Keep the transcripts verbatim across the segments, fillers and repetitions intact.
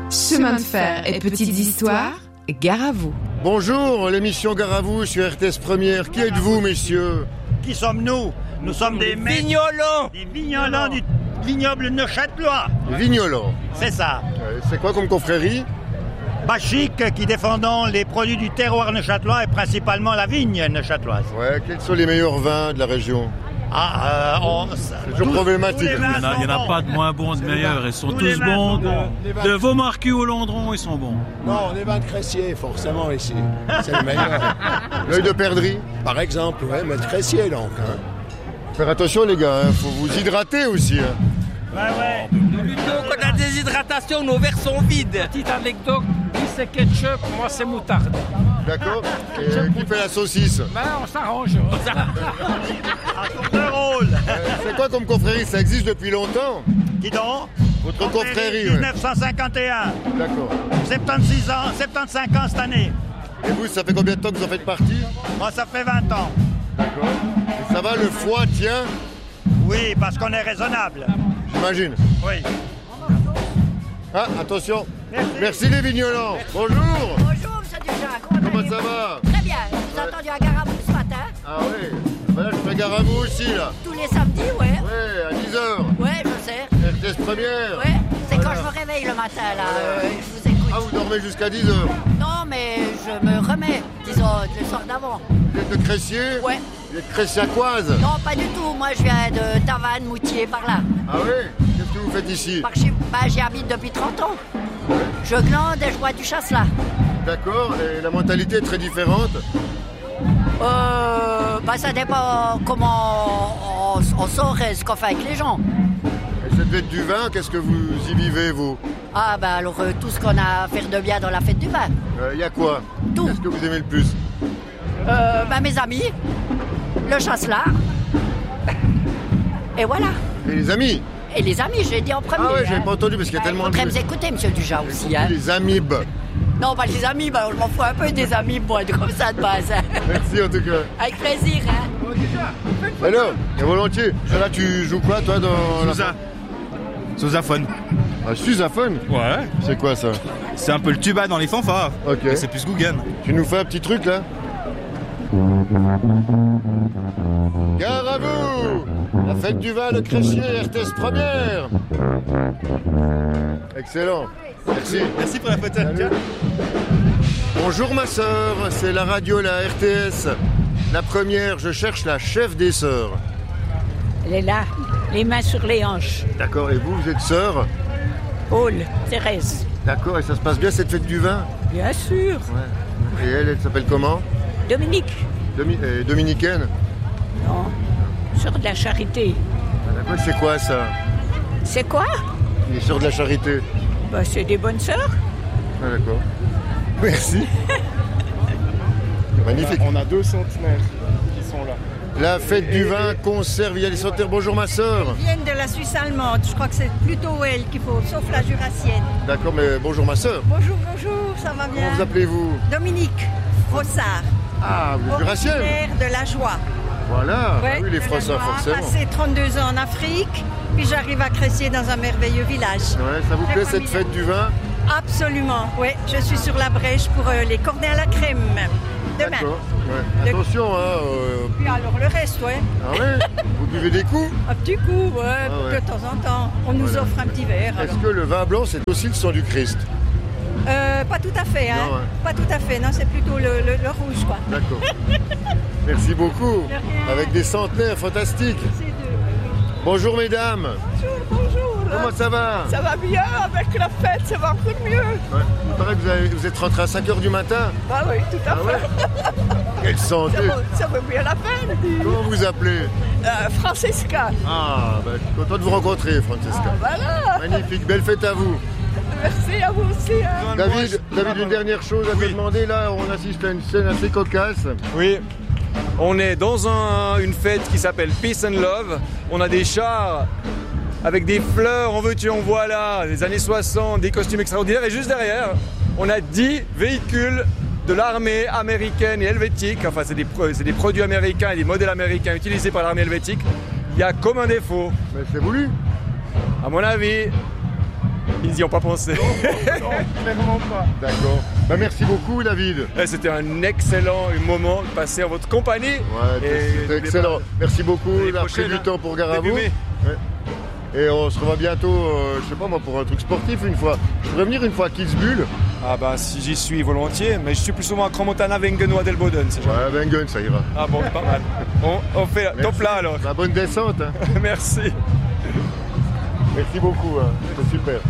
Chemin de fer et petites histoires, gare à vous. Bonjour, l'émission Gare à vous sur R T S Première. Qui êtes-vous, messieurs? Qui sommes-nous? Nous sommes des Vignolants. Des vignolants du vignoble neuchâtelois. Vignolants. C'est ça. Euh, C'est quoi comme confrérie? Bachic, qui défendons les produits du terroir neuchâtelois et principalement la vigne neuchâteloise. Ouais, quels sont les meilleurs vins de la région? Ah, euh, on... C'est toujours problématique. tous les vins Il n'y en a, sont il y en a bons. pas de moins bons, de meilleurs. Ils sont Tous les tous vins bons. sont bons. De, de Vaumarcus au Landron, ils sont bons. Non, les vins de Cressier, forcément, ici. C'est le meilleur. L'œil de perdrix. Par exemple, ouais, mais de Cressier, donc. Hein. Faire attention, les gars, hein, faut vous hydrater aussi. Hein. Ouais, ouais. Plutôt contre la déshydratation, nos verres sont vides. Petite anecdote, lui c'est ketchup, moi c'est moutarde. D'accord. Et qui fait la saucisse? Ben on s'arrange. À tour de rôle. Euh, C'est quoi comme confrérie? Ça existe depuis longtemps? Dis donc. Votre confrérie, ouais. dix-neuf cent cinquante et un. D'accord. soixante-seize ans, soixante-quinze ans cette année. Et vous, ça fait combien de temps que vous en faites partie? Moi, ça fait vingt ans. D'accord. Et ça va, le foie tient? Oui, parce qu'on est raisonnable. J'imagine. Oui. Ah, attention. Merci. Merci les vignolants. Bonjour. Bonjour, monsieur Dujas, comment, Comment allez-vous? ça va? Très bien, je vous ai entendu à Gare à vous ce matin, Ah oui. Bah là, je fais gare à vous aussi, là. tous les samedis, ouais. Ouais, à dix heures. Ouais, je sais. R T S Première. Ouais, c'est Voilà. quand je me réveille le matin, là, euh, je vous écoute. Ah, vous dormez jusqu'à dix heures. Non, mais je me remets, disons, le soir d'avant. Vous êtes de Cressier? Ouais. Vous êtes cressiacoise? Non, pas du tout, moi je viens de Tavannes, Moutier, par là. Ah oui? Qu'est-ce que vous faites ici? Par chez... Bah, j'y habite depuis trente ans. Je glande et je bois du chasse-là. D'accord, et la mentalité est très différente? Euh, bah, ça dépend comment on, on saurait ce qu'on fait avec les gens. Et cette fête du vin, qu'est-ce que vous y vivez, vous? Ah, bah, alors, euh, tout ce qu'on a à faire de bien dans la fête du vin. Il y a quoi? Tout. Qu'est-ce que vous aimez le plus? Euh, bah, mes amis, le chasse-là. Et voilà. Et les amis? Et les amis, j'ai dit en premier. Ah ouais, j'avais hein. pas entendu parce qu'il y a Bah, tellement il faudrait de... me écouter, monsieur Dujas aussi. Hein. Les amibes. Non, pas les amis, bah, je m'en fous un peu des amis, moi, comme ça de base. hein. Merci en tout cas. Avec plaisir. Hein. Alors, et volontiers. Ça là, tu joues quoi, toi, dans la... Sousa. Sousaphone. Ah, Sousaphone? Ouais. C'est quoi, ça? C'est un peu le tuba dans les fanfares. Ok. Mais c'est plus Guggen. Tu nous fais un petit truc, là? Gare à vous! La fête du vin de Cressier, R T S Première! Excellent. Merci. Merci pour la photo. Salut. Bonjour ma sœur, c'est la radio, la R T S. La première, je cherche la chef des sœurs. Elle est là, les mains sur les hanches. D'accord, et vous, vous êtes sœur? Paul, Thérèse. D'accord, et ça se passe bien cette fête du vin? Bien sûr. Ouais. Et elle, elle s'appelle comment? Dominique. Domi- euh, Dominicaine? Non, sur de la charité. Ah, d'accord, c'est quoi ça? C'est quoi? Les sœurs de la charité. Bah, c'est des bonnes sœurs. Ah d'accord. Merci. Magnifique. On a deux centenaires qui sont là. La fête du vin, concert via les centenaires. Bonjour ma sœur. Ils viennent de la Suisse allemande. Je crois que c'est plutôt elle qu'il faut, sauf la jurassienne. D'accord, mais bonjour ma sœur. Bonjour, bonjour, ça va bien? Comment vous appelez-vous? Dominique Frossard. Ah, vous êtes jurassienne? Originaire de la Joie. Voilà, Ouais, ah oui, les de la Frossards, Joie. forcément. Passé trente-deux ans en Afrique, puis j'arrive à Cressier dans un merveilleux village. Ouais, ça vous Très plaît cette familial. fête du vin? Absolument, oui. Je suis sur la brèche pour euh, les cornets à la crème. Demain. D'accord. Ouais. De- Attention, hein. euh, Puis alors le reste, ouais. Ah ouais? Vous buvez des coups? Un petit coup, ouais, Ah ouais. de temps en temps. On nous Voilà. offre un petit verre. Est-ce alors. que le vin blanc, c'est aussi le sang du Christ? Euh, pas tout à fait, hein. Non, ouais. Pas tout à fait, non, c'est plutôt le, le- le rouge, quoi. D'accord. Merci beaucoup. De rien. Avec des centenaires fantastiques. C'est deux. Bonjour mesdames. Bonjour, bonjour. Comment ça va? Ça va bien avec la fête, ça va encore mieux. Ouais. Il paraît que vous, avez- vous êtes rentré à cinq heures du matin. Bah oui, tout à Ah ouais? fait. Quelle santé. Ça vaut, ça vaut bien la peine. dis. Comment vous appelez? Euh, Francesca. Ah, bah, je suis content de vous rencontrer, Francesca. Voilà. Magnifique, belle fête à vous. Merci à vous aussi. hein. David, David, une dernière chose à te demander. Là, on assiste à une scène assez cocasse. Oui, on est dans un- une fête qui s'appelle Peace and Love. On a des chars avec des fleurs, en veux-tu, en voilà, des années soixante, des costumes extraordinaires. Et juste derrière, on a dix véhicules de l'armée américaine et helvétique. Enfin, c'est des, pro- c'est des produits américains et des modèles américains utilisés par l'armée helvétique. Il y a comme un défaut. Mais c'est voulu. À mon avis, Ils n'y ont pas pensé. Non, clairement pas. D'accord. Bah, merci beaucoup, David. Et C'était un excellent moment de passer en votre compagnie. Ouais, Et c'était n'oubliez excellent. pas, Merci beaucoup l'année d'avoir pris prochaine, du hein. temps pour Garavou. Début mai. Ouais. Et on se revoit bientôt, euh, je sais pas moi, pour un truc sportif une fois. Je pourrais venir une fois à Kitzbühel. Ah bah si j'y suis volontiers, mais je suis plus souvent à Crans-Montana, Wengen ou Adelboden. C'est genre. Ouais, Wengen, ça ira. Ah bon, pas mal. On, on fait Merci. top là alors. La bonne descente. Hein. Merci. Merci beaucoup, hein. C'est super.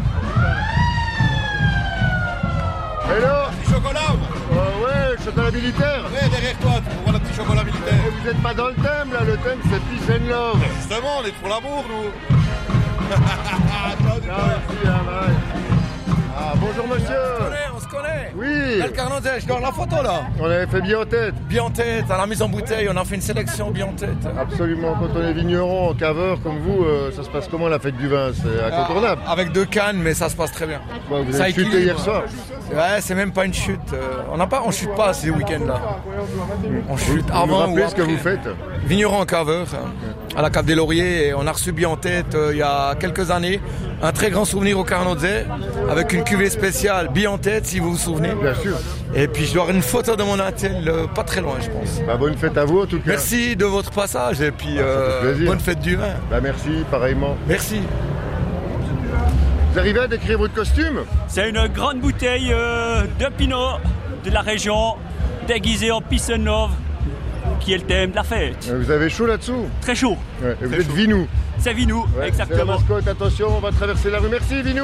Hello. Petit chocolat. Euh, ouais, chocolat militaire. Ouais, derrière toi, tu peux voir le petit chocolat militaire. Et vous n'êtes pas dans le thème là, le thème c'est Peace and Love. Justement, on est pour l'amour, nous. Ah, merci, hein, ouais. Ah, bonjour monsieur. On se connaît. Oui. El Carnotzel, je garde la photo là. On avait fait bien en tête. Bien en tête, à la mise en bouteille, on a fait une sélection bien en tête. Absolument, quand on est vigneron, caveur comme vous, euh, ça se passe comment la fête du vin? C'est incontournable. Ah, avec deux cannes, mais ça se passe très bien. Ouais, vous Ça avez chuté équilibre. hier soir. Ouais, c'est même pas une chute. Euh, on n'a pas, on chute pas ces week-ends là. On chute Vous nous avant ou rappelez ce que après. vous faites? Vigneron caveur hein, à la Cave des Lauriers et on a reçu bien en tête euh, il y a quelques années un très grand souvenir au Carnotzel avec une cuvée spéciale bien en tête si vous vous souvenez. Bien sûr. Et puis je dois avoir une photo de mon attel euh, pas très loin je pense. Bah, bonne fête à vous en tout cas. Merci de votre passage et puis Ah, ça fait euh, plaisir. bonne fête du vin. Bah, merci, pareillement. Merci. Vous arrivez à décrire votre costume? C'est une grande bouteille euh, de Pinot de la région, déguisée en Peace and Love, qui est le thème de la fête. Vous avez chaud là-dessous? Très chaud. Ouais, et vous Très êtes chaud. Vinou. C'est Vinou, Ouais, c'est la exactement. mascotte, attention, on va traverser la rue. Merci Vinou.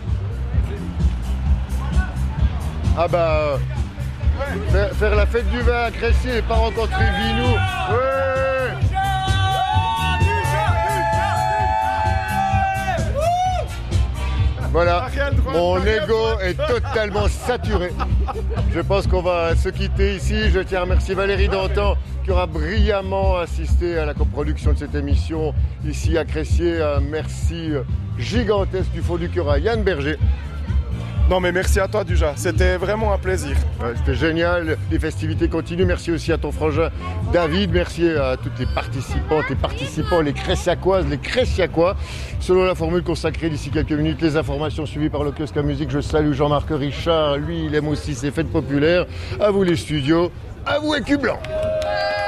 Ah bah, euh, faire, faire la fête du vin à Crécy et pas rencontrer Vinou. Ouais. Voilà, mon ego est totalement saturé. Je pense qu'on va se quitter ici. Je tiens à remercier Valérie Dantan qui aura brillamment assisté à la coproduction de cette émission ici à Crécy. Un merci gigantesque du fond du cœur à Yann Berger. Non mais merci à toi Duja, c'était vraiment un plaisir. Ouais, c'était génial, les festivités continuent. Merci aussi à ton frangin David, merci à toutes les participantes et participants, les Créciacoises, les Créciacois. Selon la formule consacrée d'ici quelques minutes, les informations suivies par le kiosque à musique. Je salue Jean-Marc Richard, lui il aime aussi ses fêtes populaires. À vous les studios, à vous et Cublanc.